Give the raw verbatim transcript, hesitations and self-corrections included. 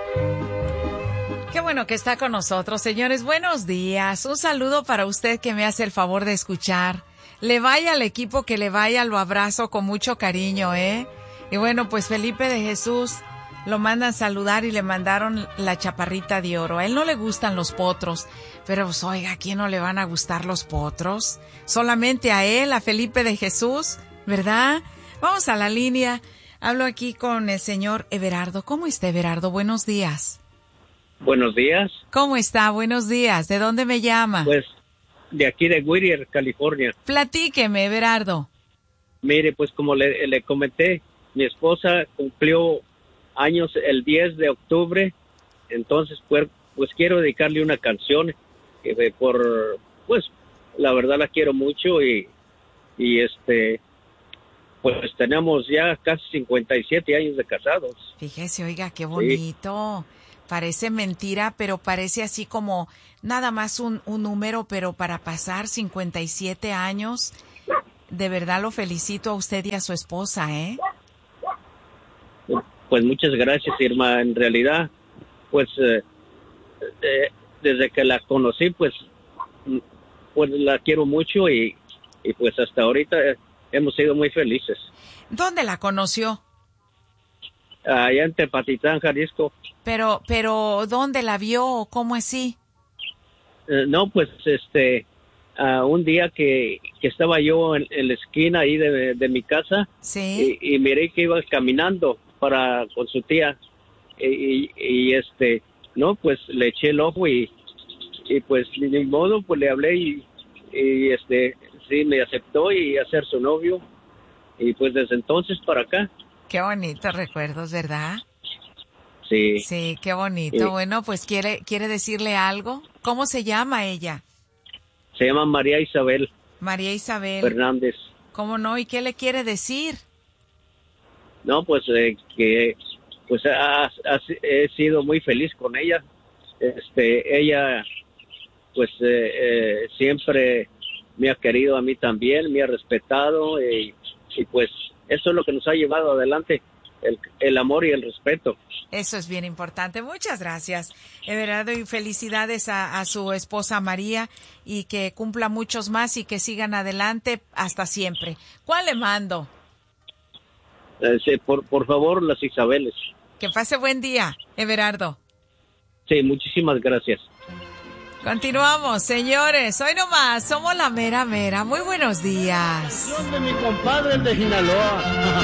Qué bueno que está con nosotros, señores. Buenos días. Un saludo para usted que me hace el favor de escuchar. Le vaya al equipo que le vaya, lo abrazo con mucho cariño, ¿eh? Y bueno, pues Felipe de Jesús lo mandan saludar y le mandaron la chaparrita de oro. A él no le gustan los potros, pero pues oiga, ¿a quién no le van a gustar los potros? Solamente a él, a Felipe de Jesús, ¿verdad? Vamos a la línea. Hablo aquí con el señor Everardo. ¿Cómo está, Everardo? Buenos días. Buenos días. ¿Cómo está? Buenos días. ¿De dónde me llama? Pues de aquí de Whittier, California. Platíqueme, Everardo. Mire, pues como le, le comenté, mi esposa cumplió años el diez de octubre, entonces pues, pues quiero dedicarle una canción eh, por, pues la verdad la quiero mucho y, y este, pues tenemos ya casi cincuenta y siete años de casados. Fíjese, oiga, qué bonito. Sí. Parece mentira, pero parece así como nada más un, un número, pero para pasar cincuenta y siete años, de verdad lo felicito a usted y a su esposa, ¿eh? Pues muchas gracias, Irma. En realidad, pues eh, eh, desde que la conocí, pues, pues la quiero mucho y, y pues hasta ahorita hemos sido muy felices. ¿Dónde la conoció? Allá en Tepatitlán, Jalisco. Pero, pero, ¿dónde la vio o cómo así? Eh, no, pues, este, uh, un día que, que estaba yo en, en la esquina ahí de, de mi casa. Sí. Y, y miré que iba caminando para con su tía. Y, y, y este, no, pues le eché el ojo y, y pues ni modo, pues le hablé y, y este, sí, me aceptó y a ser su novio. Y pues desde entonces para acá. Qué bonitos recuerdos, ¿verdad? Sí. Sí, qué bonito. Sí. Bueno, pues quiere quiere decirle algo. ¿Cómo se llama ella? Se llama María Isabel. María Isabel Fernández. ¿Cómo no? ¿Y qué le quiere decir? No, pues eh, que pues ha, ha, he sido muy feliz con ella. Este, ella pues eh, eh, siempre me ha querido a mí también, me ha respetado y, y pues eso es lo que nos ha llevado adelante. El, el amor y el respeto. Eso es bien importante. Muchas gracias, Everardo, y felicidades a, a su esposa María y que cumpla muchos más y que sigan adelante hasta siempre. ¿Cuál le mando? Eh, sí, por, por favor, las Isabeles. Que pase buen día, Everardo. Sí, muchísimas gracias. Continuamos, señores. Hoy nomás somos la mera mera. Muy buenos días. De mi compadre el de Sinaloa.